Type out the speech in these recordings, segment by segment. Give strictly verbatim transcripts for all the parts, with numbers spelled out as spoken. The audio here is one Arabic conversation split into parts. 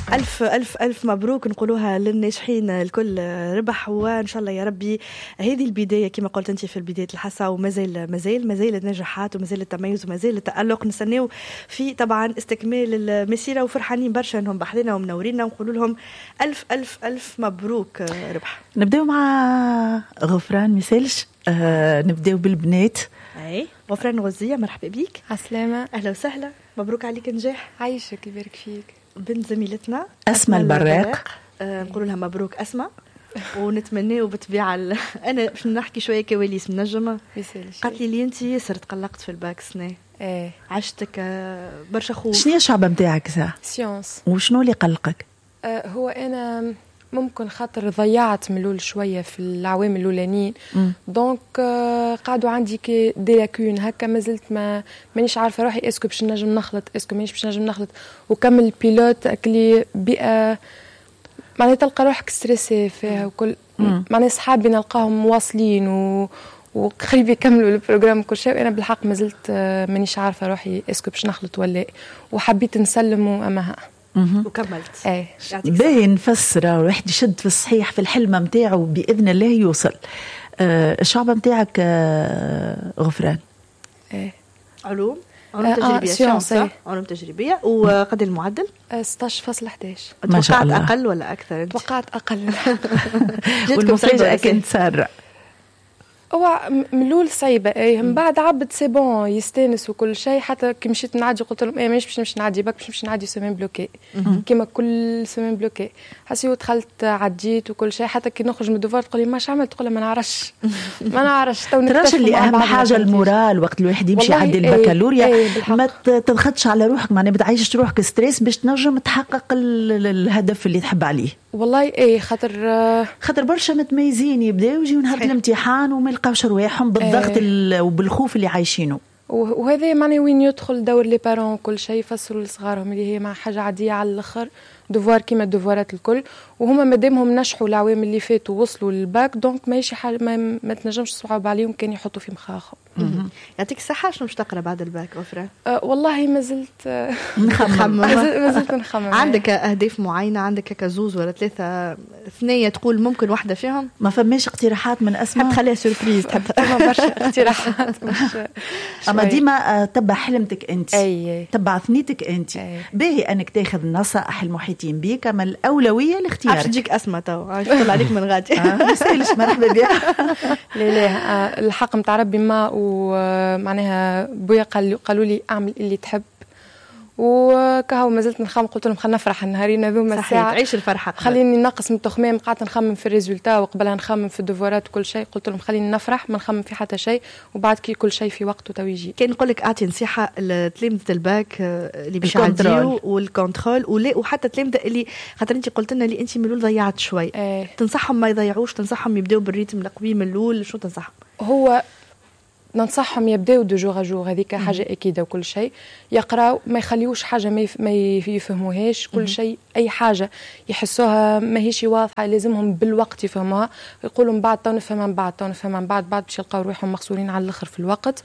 ألف ألف ألف مبروك نقولوها للناجحين الكل ربح، وإن شاء الله يا ربي هذه البداية كما قلت أنت في البداية الحصة، ومازال مازال مازال النجاحات ومازال التميز ومازال التألق. نستناو في طبعا استكمال المسيرة، وفرحانين برشا أنهم بحذنا ومنورينا، ونقول لهم ألف ألف ألف مبروك ربح. نبداو مع غفران ميسالش. آه نبداو بالبنات. أي غفران غزية، مرحبا بيك. عسلامة، أهلا وسهلا، مبروك عليك نجاح. عايشك يبارك فيك. بنت زميلتنا أسماء البراق، آه نقول لها مبروك أسماء، ونتمناو بالطبيعة ال... أنا باش نحكي شوية كواليس منجمة. قالت لي اللي أنت ياسر تقلقت في الباك سنة. ايه عشتك برشا خوف. شنو هي الشعبة نتاعك ساعة؟ سيونس. وشنو اللي قلقك؟ آه هو أنا ممكن خاطر ضيعت من الأول شوية في العوام الأولانيين، دونك آه قعدوا عندي كي دي لاكون هكا، مازلت ما مانيش عارفة روحي اسكو باش نجم نخلط اسكو مانيش باش نجم نخلط، وكمل بيلوت أكلي بيئة معناها تلقى روحك ستريسي فيها وكل، معناها صحابي نلقاهم مواصلين و وقريب يكملوا البروجرام كل شيء، وانا بالحق ما زلت آه مانيش عارفة روحي اسكو باش نخلط ولا، وحبيت نسلم وامها وكملت. ايه باين نفسر الواحد يشد في الصحيح في الحلمة متاعه بإذن الله يوصل. آه الشعبة متاعك آه غفران؟ ايه علوم علوم تجريبية. سيونس علوم تجريبية. وقد المعدل؟ ستة عشر فاصلة إحدى عشر. ما شاء الله. توقعت أقل ولا أكثر؟ توقعت أقل. والمفاجأة كانت سارة. هو من الاول صعيبه، اي من بعد عبد سي بون يستانس وكل شيء، حتى كي مشيت نعدي قلت لهم ايه مانيش باش نمشي نعدي باك، باش نمشي نعدي سيمين بلوكي كيما كل سيمين بلوكي. حسيت دخلت عديت وكل شيء، حتى كي نخرج من الدوفار تقول لي ماش عملت، تقول ما نعرفش ما نعرفش تو تراش اللي اهم حاجه المورال وقت الواحد يمشي يعدي البكالوريا. ايه ايه ما تضغطش على روحك، معناها ما تعيشش روحك ستريس باش تنجم تحقق الهدف اللي تحب عليه. والله ايه خاطر خاطر برشا متميزين يبداو يجيو نهار الامتحان وما يلقاوش رواحهم بالضغط ايه وبالخوف اللي عايشينه. وهذا معناه وين يدخل دور لي بارون كل شيء، يفسروا لصغارهم اللي هي مع حاجه عاديه على الاخر، دوفوار كيما الدوفوارات الكل، وهما مادامهم نجحوا العوام اللي فاتوا ووصلوا للباك، دونك ماشي حال ما, ما تنجمش تصعب عليهم كان يحطوا في مخاخهم. يعطيك الصحة. شنو باش تقرا بعد الباك غفران؟ أه والله ما زلت أه نخمم ما زلت نخمم. عندك أهداف معينة؟ عندك كزوز ولا ثلاثة ثنية تقول ممكن واحدة فيهم؟ ما فماش اقتراحات من أسماء؟ تحب تخليها سوربريز؟ تحب ما برشا اقتراحات مش أما ديما تبع حلمتك أنت، أي تبع ثنيتك أنت. باهي أنك تاخذ نصائح المحيطين بك، أما الأولوية لاختيارك. عرفت تجيك أسماء تو عايش طلع عليك من غادي. ما سالش مرحبا بها. لا لا الحق متاع ربي ما، ومعناها بويا قالوا لي اعمل اللي تحب، وكهو ما زلت نخمم. قلت لهم خلينا نفرح النهارين هذوما الساعه، تعيش الفرحه، خليني نقص من التخمام. قعدت نخمم في الريزولتا وقبلها نخمم في الدوفورات وكل شيء، قلت لهم خليني نفرح ما نخمم في حتى شيء، وبعد كي كل شيء في وقته تو يجي. كان نقول لك اعطي نصيحه لتلامذه الباك اللي باش يعديوا والكونترول، ولا وحتى تلامذه اللي خاطر انت قلت لنا اللي انت من الاول ضيعت شوي، ايه. تنصحهم ما يضيعوش؟ تنصحهم يبداو بالريتم القوي من الاول؟ شو تنصحهم؟ هو ننصحهم يبداو دو جور جور، هذيك حاجه اكيده، وكل شيء يقراو ما يخليوش حاجه ما, يف... ما يفهموهاش، كل شيء اي حاجه يحسوها ماهيش واضحه لازمهم بالوقت يفهموها، يقولوا من بعد تو نفهمها من بعد تو نفهمها من بعد بعد باش يلقاو روحهم مخسورين على الاخر في الوقت.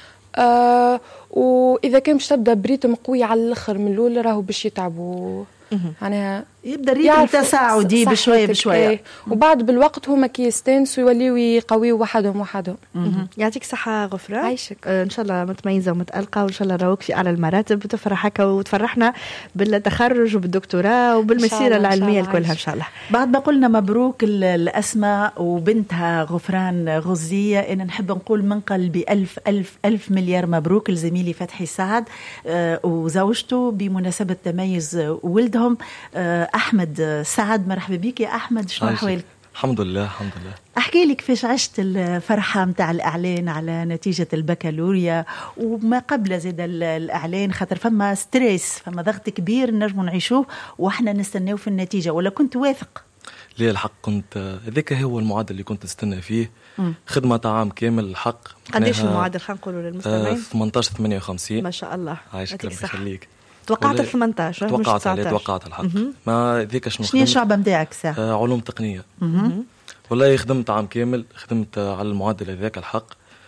آه واذا كان باش تبدا بريتم قوي على الاخر من الاول راهو باش يتعبوا، معناها يبدا ريتم تساعدي بشويه بشويه، ايه. وبعد بالوقت هما كي يستانسوا يوليوا يقويوا وحدهم وحدهم. يعطيك الصحه غفران. عايشك. آه ان شاء الله متميزه ومتالقه، وان شاء الله راوك في اعلى المراتب وتفرح هكا وتفرحنا بالتخرج وبالدكتوراه وبالمسيره العلميه الكلها ان شاء الله. بعد ما قلنا مبروك الأسماء وبنتها غفران غزية، انا نحب نقول من قلبي الف الف الف مليار مبروك لزميلي فتحي سعد آه وزوجته بمناسبه تميز ولدهم آه أحمد سعد. مرحبا بك يا أحمد، شنو أحوالك؟ الحمد لله الحمد لله. أحكي لك كيفاش عشت الفرحة متاع الإعلان على نتيجة البكالوريا وما قبل زيد الإعلان، خاطر فما ستريس فما ضغط كبير نجمو نعيشوه وإحنا نستناو في النتيجة، ولا كنت واثق؟ ليه الحق كنت ذاك هو المعدل اللي كنت نستنى فيه. م. خدمة عام كامل الحق. قديش المعدل خلينا نقولوا للمستمعين؟ ثمانية عشر ثمانية وخمسين. ما شاء الله. عايشك ربي يخليك. توقعت ال ثمانية عشر توقعت عليه توقعت الحق. ما ذيك شنو شنو الشعبة نتاعك ساعة؟ آه علوم تقنية. والله خدمت عام كامل، خدمت على المعدل هذاك الحق.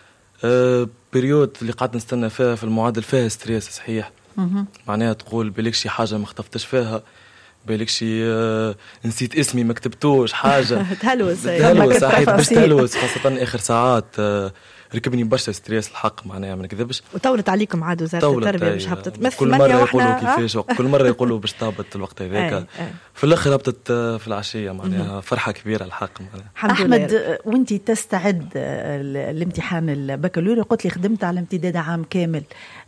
آه بريود اللي قعدت نستنى فيها في المعدل فيها ستريس صحيح. معناها تقول بليك شي حاجة ما خطفتش فيها، بالك شي نسيت اسمي ما كتبتوش حاجه تهلوس تهلوس صحيت باش تهلوس خاصه اخر ساعات ركبني برشا ستريس الحق معناها ما نكذبش. وطولت عليكم عاد وزاره التربيه باش هبطت مثل كل مره يقولوا كيفاش كل مره يقولوا باش تهبط الوقت هذاك في الاخر هبطت في العشيه معناها فرحه كبيره الحق معناها. احمد وانت تستعد الامتحان البكالوريا قلت لي خدمت على امتداد عام كامل،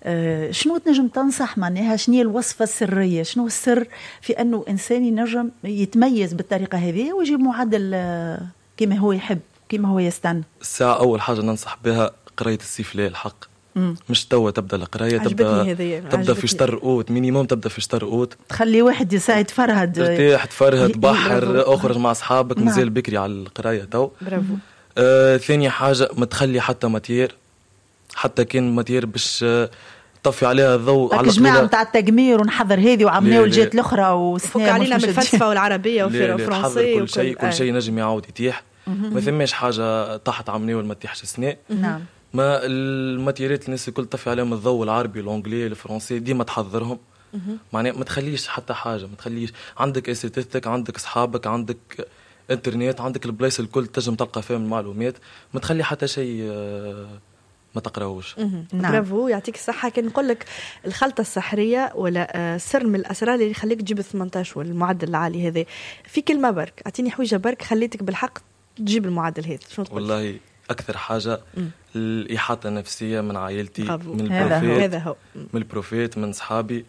شنو تنجم تنصح معناها شنو الوصفه السريه، شنو السر في انه انسان ينجم يتميز بالطريقه هذه ويجيب معدل كما هو يحب كما هو يستنى؟ الساعة أول حاجة ننصح بها قراية الصيف ليه الحق. مم. مش توا تبدأ القراية، تبدأ تبدأ في شطر أوت مينيموم، تبدأ في شطر أوت تخلي واحد يساعد تفرهد ترتاح تفرهد بحر أخرج مع أصحابك مازال بكري على القراية تو. برافو. آه ثانية حاجة ما تخلي حتى ماتير حتى كان ماتير باش طفي عليها الضوء على الجماعة متاع التجمير ونحضر هذه وعملناه الجهات الأخرى وفك علينا من الفلسفة والعربية والفرنسية كل شيء كل شيء نجم يعاود يتيح. ما ثماش حاجه تحت عمناول ما تيحش سناء. نعم. ما الماتيريات الناس الكل طفي عليهم الضوء العربي الانجلي الفرنسي ديما تحضرهم معناها ما تخليش حتى حاجه ما تخليش عندك اساتذتك عندك اصحابك عندك انترنت عندك البلايص الكل تنجم تلقى فيهم المعلومات ما تخلي حتى شيء ما تقراوش. نعم. برافو يعطيك الصحة. كان نقول لك الخلطة السحرية ولا سر من الأسرار اللي يخليك تجيب ثمانية عشر والمعدل العالي هذا في كلمة برك أعطيني حويجة برك خليتك بالحق تجيب المعدل هذا شنو تقول؟ والله أكثر حاجة الإحاطة النفسية من عائلتي من البروفيت هذا هو من البروفيت من صحابي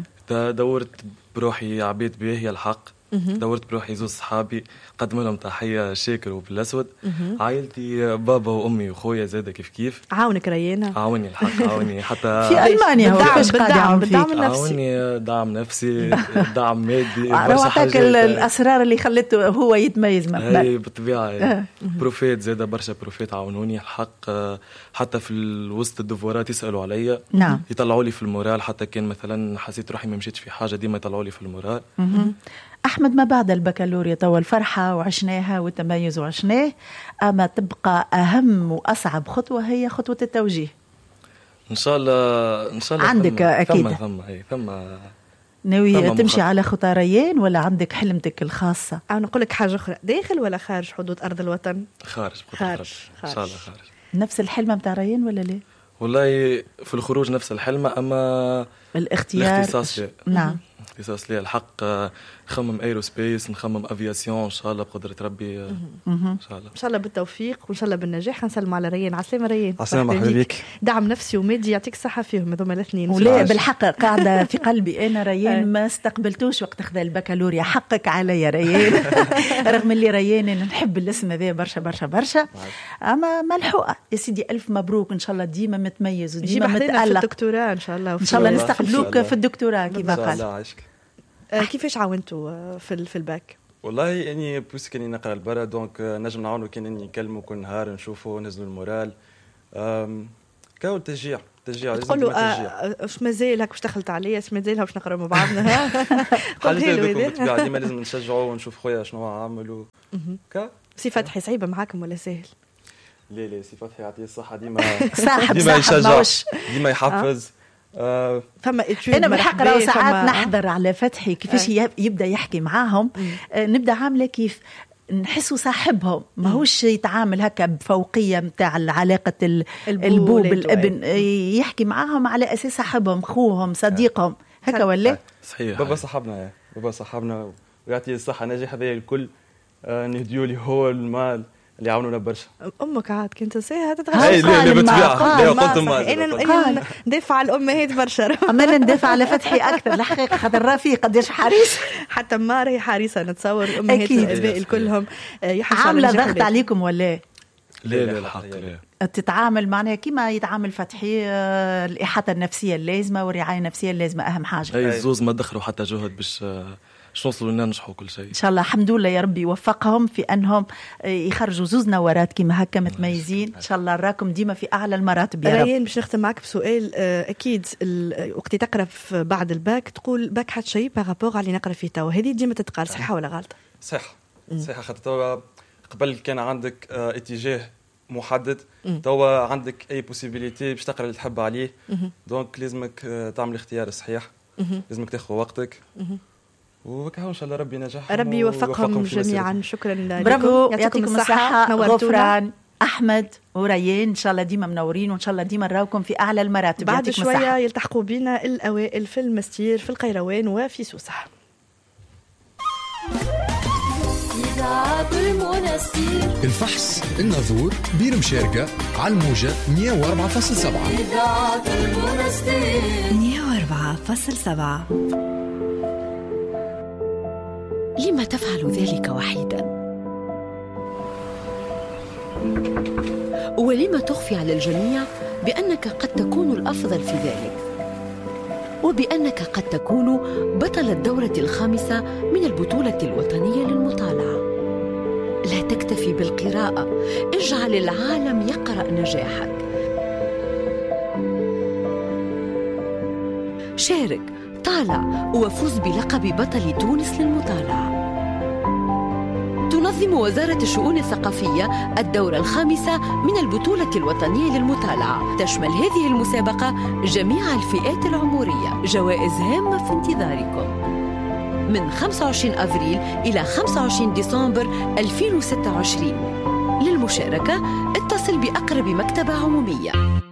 دورت بروحي عبيد باهية الحق دورت بروحي زوز صحابي قدم لهم تحية شاكر وبالأسود عائلتي بابا وأمي وخويا زادة كيف كيف عاونك ريانا عاوني الحق عاوني حتى في ألمانيا هو كيفاش قاعد يعاون فيك عاوني دعم نفسي دعم مادي رواتك الأسرار اللي خلته هو يتميز مقبل هي بالطبيعة بروفيت زادة برشا بروفيت عاونوني الحق حتى في الوسط الدفورات يسألوا عليا نعم يطلعوا لي في المورال حتى كان مثلا حسيت روحي ما مشيتش في حاجة ديما يطلعوا لي في المورال. أحمد ما بعد البكالوريا طول الفرحة وعشناها والتميز وعشناه أما تبقى أهم وأصعب خطوة هي خطوة التوجيه إن شاء الله إن شاء الله عندك ثم أكيد ثم ثم, ثم ناوي تمشي على خطى ريان ولا عندك حلمتك الخاصة؟ أو نقول لك حاجة أخرى داخل ولا خارج حدود أرض الوطن؟ خارج خارج, خارج. إن شاء الله خارج. نفس الحلمة متاع ريان ولا لا؟ والله في الخروج نفس الحلمة أما الاختيار الاختصاص نعم اختصاص لي الحق نخمم ايروسبيس نخمم افياسيون ان شاء الله بقدرة ربي ان شاء الله ان شاء الله بالتوفيق وان شاء الله بالنجاح. نسلم على ريان. عسلامة ريان. عسلامة حبيبك. دعم نفسي ومادي يعطيك الصحة فيهم هذوما الاثنين ولا بالحق قاعدة في قلبي أنا ريان ما استقبلتوش وقت أخذ البكالوريا حقك علي ريان رغم اللي ريان أنا نحب الاسم هذا برشا برشا برشا أما ملحوقة يا سيدي ألف مبروك إن شاء الله ديما متميز وديما متألق في الدكتوراه إن شاء الله إن شاء الله نستقبلوك في الدكتوراه كما قال. كيفاش عاونتوا في في الباك؟ والله يعني بوس كاني نقرا البرا دونك نجم نعاونوا كان نكلموا كل نهار نشوفوا نزلوا المورال كاول تشجيع تشجيع تقول له اش مازال هاك واش دخلت عليا اش مازال واش نقرا مع بعضنا قلت له بالطبيعه ديما لازم نشجعوا ونشوف خويا شنو عامل كا سي فتحي صعيبه معاكم ولا سهل؟ لا لا سي فتحي يعطيه الصحه ديما صاحب ديما يشجع ديما يحفز آه. فما انا بالحق راه ساعات نحضر على فتحي كيفاش آه. يبدا يحكي معاهم آه. نبدا عامله كيف نحسه صاحبهم ماهوش يتعامل هكا بفوقيه نتاع علاقه البو بالابن يحكي معاهم على اساس صاحبهم خوهم صديقهم هكا ولا صحيح. بابا صاحبنا بابا صاحبنا ويعطيه الصحه ناجح هذا الكل آه نهديوا لي هو المال اللي عاونونا برشا. امك عاد كنت تنساها تتغير لا لا بالطبيعه لا قلت ما انا ندافع على الامهات برشا اما ندافع على فتحي اكثر الحقيقه خاطر رافي قداش حريص حتى ما راهي حريصه نتصور الامهات الاباء كلهم يحرصوا عامله ضغط عليكم ولا لا لا الحق لا تتعامل معناها كيما يتعامل فتحي الاحاطه النفسيه اللازمه والرعايه النفسيه اللازمه اهم حاجه اي الزوز ما دخلوا حتى جهد باش باش نوصلوا ننجحوا كل شيء ان شاء الله. الحمد لله يا ربي يوفقهم في انهم يخرجوا زوز نورات كيما هكا متميزين ان شاء الله. نراكم ديما في اعلى المراتب يا رب. ريان باش نختم معك بسؤال اكيد وقت تقرا بعد الباك تقول باك حد شيء بارابور على نقرا فيه توا هذه ديما تتقال صحه ولا غلطه؟ صح صح خاطر توا قبل كان عندك اه اتجاه محدد توا عندك اي بوسيبيليتي باش تقرا اللي تحب عليه دونك لازمك اه تعمل الاختيار الصحيح لازمك تاخذ وقتك وكهو ان شاء الله ربي نجاحهم ربي يوفقهم جميعا. شكرا برافو، يعطيكم الصحه. غفران، احمد وريان ان شاء الله ديما منورين، وان شاء الله ديما نراوكم في اعلى المراتب. بعد شويه مساحة. يلتحقوا بنا الاوائل في المستير في القيروان وفي سوسه. الفحص الناظور بير مشاركة على الموجة مية وأربعة فاصلة سبعة. مية وأربعة فاصلة سبعة. لما تفعل ذلك وحيدا؟ ولما تخفي على الجميع بأنك قد تكون الأفضل في ذلك، وبأنك قد تكون بطل الدورة الخامسة من البطولة الوطنية للمطالعة؟ لا تكتفي بالقراءة، اجعل العالم يقرأ نجاحك. شارك، طالع، وفوز بلقب بطل تونس للمطالعة. تنظم وزارة الشؤون الثقافية الدورة الخامسة من البطولة الوطنية للمطالعة. تشمل هذه المسابقة جميع الفئات العمرية. جوائز هامة في انتظاركم من خمسة وعشرين أفريل إلى خمسة وعشرين ديسمبر ألفين وستة وعشرين. للمشاركة اتصل بأقرب مكتبة عمومية.